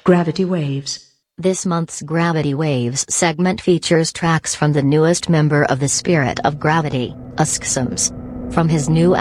Gravity Waves. This month's Gravity Waves segment features tracks from the newest member of the Spirit of Gravity, Usksums. From his new